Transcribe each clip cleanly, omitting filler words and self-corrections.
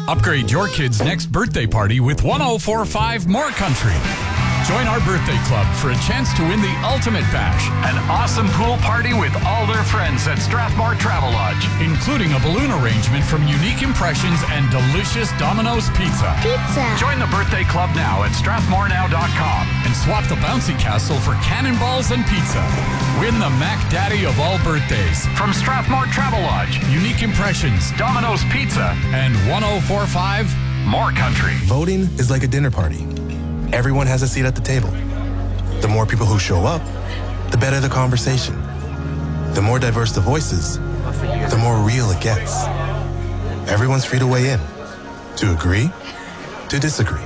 Upgrade your kid's next birthday party with 1045 More Country. Join our birthday club for a chance to win the ultimate bash, an awesome pool party with all their friends at Strathmore Travel Lodge, including a balloon arrangement from Unique Impressions and delicious Domino's Pizza. Join the birthday club now at strathmorenow.com and swap the bouncy castle for cannonballs and pizza. Win the Mac Daddy of all birthdays from Strathmore Travel Lodge, Unique Impressions, Domino's Pizza, and 1045 More Country. Voting is like a dinner party. Everyone has a seat at the table. The more people who show up, the better the conversation. The more diverse the voices, the more real it gets. Everyone's free to weigh in, to agree, to disagree.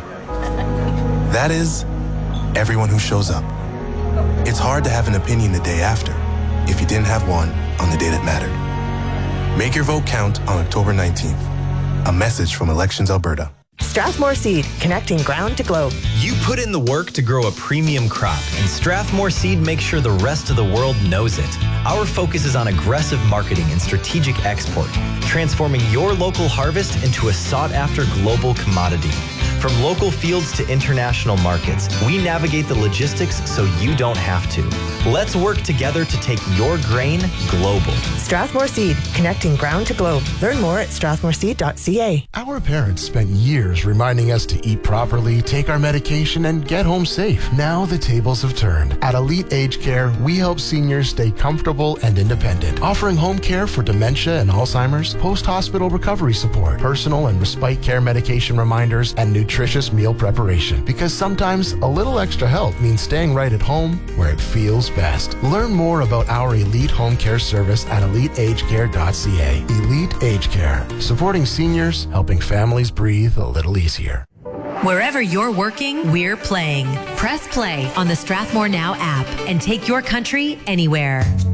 That is, everyone who shows up. It's hard to have an opinion the day after if you didn't have one on the day that mattered. Make your vote count on October 19th. A message from Elections Alberta. Strathmore Seed, connecting ground to globe. You put in the work to grow a premium crop, and Strathmore Seed makes sure the rest of the world knows it. Our focus is on aggressive marketing and strategic export, transforming your local harvest into a sought-after global commodity. From local fields to international markets, we navigate the logistics so you don't have to. Let's work together to take your grain global. Strathmore Seed, connecting ground to globe. Learn more at strathmoreseed.ca. Our parents spent years reminding us to eat properly, take our medication, and get home safe. Now the tables have turned. At Elite Age Care, we help seniors stay comfortable and independent, offering home care for dementia and Alzheimer's, post-hospital recovery support, personal and respite care medication reminders, and nutritious meal preparation. Because sometimes a little extra help means staying right at home where it feels best. Learn more about our Elite Home Care service at eliteagecare.ca. Elite Age Care, supporting seniors, helping families breathe a little easier. Wherever you're working, we're playing. Press play on the Strathmore Now app and take your country anywhere.